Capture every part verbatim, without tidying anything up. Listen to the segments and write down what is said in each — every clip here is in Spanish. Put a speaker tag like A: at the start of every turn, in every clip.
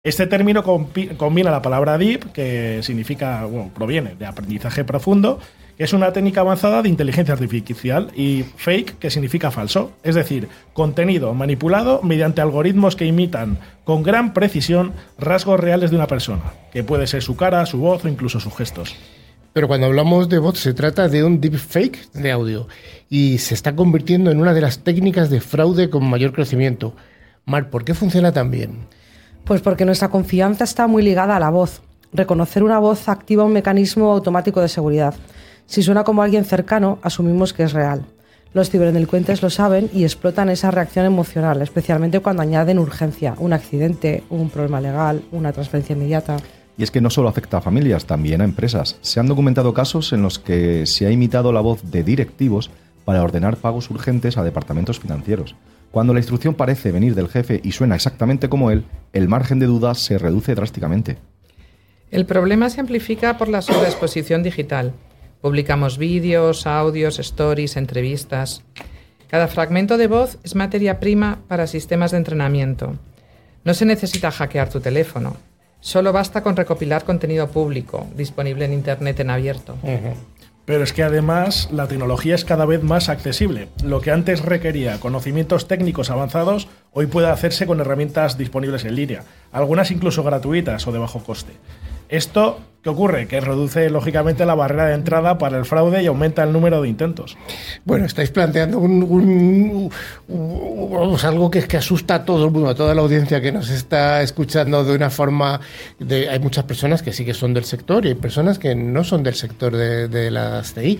A: Este término compi- combina la palabra deep, que significa, bueno, proviene de aprendizaje profundo, que es una técnica avanzada de inteligencia artificial, y fake, que significa falso, es decir, contenido manipulado mediante algoritmos que imitan con gran precisión rasgos reales de una persona, que puede ser su cara, su voz o incluso sus gestos.
B: Pero cuando hablamos de bots se trata de un deepfake de audio y se está convirtiendo en una de las técnicas de fraude con mayor crecimiento. Mar, ¿por qué funciona tan bien?
C: Pues porque nuestra confianza está muy ligada a la voz. Reconocer una voz activa un mecanismo automático de seguridad. Si suena como alguien cercano, asumimos que es real. Los ciberdelincuentes lo saben y explotan esa reacción emocional, especialmente cuando añaden urgencia, un accidente, un problema legal, una transferencia inmediata.
D: Y es que no solo afecta a familias, también a empresas. Se han documentado casos en los que se ha imitado la voz de directivos para ordenar pagos urgentes a departamentos financieros. Cuando la instrucción parece venir del jefe y suena exactamente como él, el margen de duda se reduce drásticamente.
E: El problema se amplifica por la sobreexposición digital. Publicamos vídeos, audios, stories, entrevistas. Cada fragmento de voz es materia prima para sistemas de entrenamiento. No se necesita hackear tu teléfono. Solo basta con recopilar contenido público, disponible en Internet en abierto.
A: Uh-huh. Pero es que además la tecnología es cada vez más accesible. Lo que antes requería conocimientos técnicos avanzados, hoy puede hacerse con herramientas disponibles en línea, algunas incluso gratuitas o de bajo coste. ¿Esto qué ocurre? Que reduce lógicamente la barrera de entrada para el fraude y aumenta el número de intentos.
B: Bueno, estáis planteando un, un, un, vamos, algo que, que asusta a todo el mundo, a toda la audiencia que nos está escuchando de una forma... De, hay muchas personas que sí que son del sector y hay personas que no son del sector de, de las T I.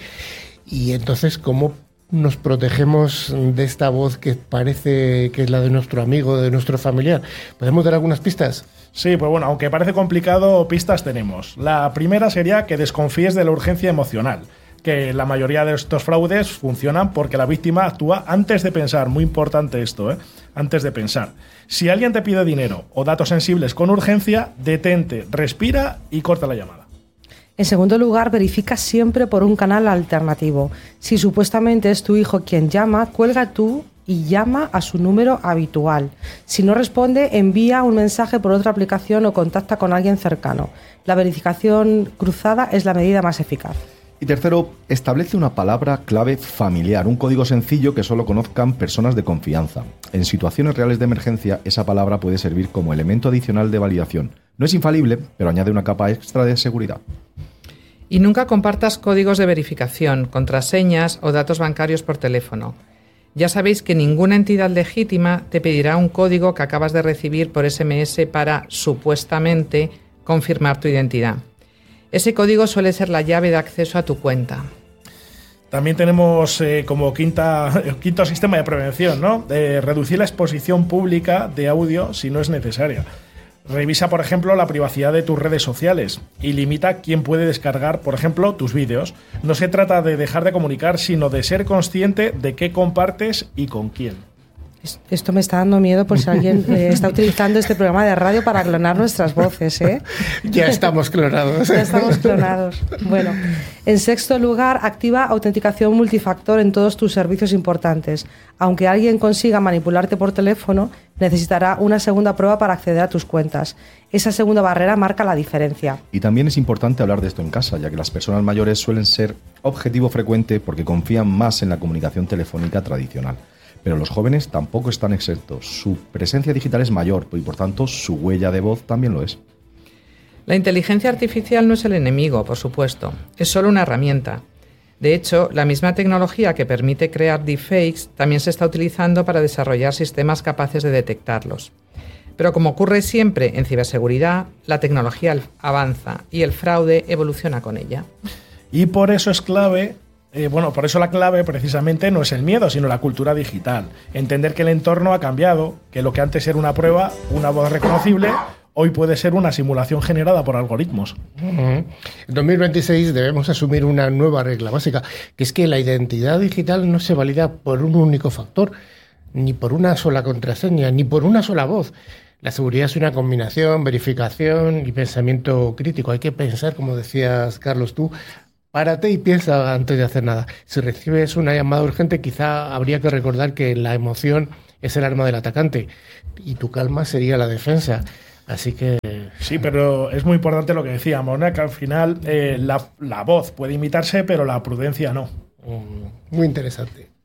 B: Y entonces, ¿cómo nos protegemos de esta voz que parece que es la de nuestro amigo, de nuestro familiar? ¿Podemos dar algunas pistas?
A: Sí, pues bueno, aunque parece complicado, pistas tenemos. La primera sería que desconfíes de la urgencia emocional, que la mayoría de estos fraudes funcionan porque la víctima actúa antes de pensar. Muy importante esto, ¿eh? Antes de pensar. Si alguien te pide dinero o datos sensibles con urgencia, detente, respira y corta la llamada.
C: En segundo lugar, verifica siempre por un canal alternativo. Si supuestamente es tu hijo quien llama, cuelga tú y llama a su número habitual. Si no responde, envía un mensaje por otra aplicación o contacta con alguien cercano. La verificación cruzada es la medida más eficaz.
D: Y tercero, establece una palabra clave familiar, un código sencillo que solo conozcan personas de confianza. En situaciones reales de emergencia, esa palabra puede servir como elemento adicional de validación. No es infalible, pero añade una capa extra de seguridad.
E: Y nunca compartas códigos de verificación, contraseñas o datos bancarios por teléfono. Ya sabéis que ninguna entidad legítima te pedirá un código que acabas de recibir por ese eme ese para, supuestamente, confirmar tu identidad. Ese código suele ser la llave de acceso a tu cuenta.
A: También tenemos eh, como quinta, quinto sistema de prevención, ¿no? De reducir la exposición pública de audio si no es necesaria. Revisa, por ejemplo, la privacidad de tus redes sociales y limita quién puede descargar, por ejemplo, tus vídeos. No se trata de dejar de comunicar, sino de ser consciente de qué compartes y con quién.
C: Esto me está dando miedo por si alguien eh, está utilizando este programa de radio para clonar nuestras voces, ¿eh?
B: Ya estamos clonados.
C: Ya estamos clonados. Bueno, en sexto lugar, activa autenticación multifactor en todos tus servicios importantes. Aunque alguien consiga manipularte por teléfono, necesitará una segunda prueba para acceder a tus cuentas. Esa segunda barrera marca la diferencia.
D: Y también es importante hablar de esto en casa, ya que las personas mayores suelen ser objetivo frecuente porque confían más en la comunicación telefónica tradicional. Pero los jóvenes tampoco están exentos. Su presencia digital es mayor y, por tanto, su huella de voz también lo es.
E: La inteligencia artificial no es el enemigo, por supuesto. Es solo una herramienta. De hecho, la misma tecnología que permite crear deepfakes también se está utilizando para desarrollar sistemas capaces de detectarlos. Pero como ocurre siempre en ciberseguridad, la tecnología avanza y el fraude evoluciona con ella.
A: Y por eso es clave... Eh, bueno, por eso la clave precisamente no es el miedo, sino la cultura digital. Entender que el entorno ha cambiado, que lo que antes era una prueba, una voz reconocible, hoy puede ser una simulación generada por algoritmos.
B: Uh-huh. En dos mil veintiséis debemos asumir una nueva regla básica, que es que la identidad digital no se valida por un único factor, ni por una sola contraseña, ni por una sola voz. La seguridad es una combinación, verificación y pensamiento crítico. Hay que pensar, como decías, Carlos, tú, párate y piensa antes de hacer nada. Si recibes una llamada urgente, quizá habría que recordar que la emoción es el arma del atacante y tu calma sería la defensa. Así que...
A: Sí, pero es muy importante lo que decíamos, ¿no? Que al final eh, la, la voz puede imitarse, pero la prudencia no.
B: Muy interesante.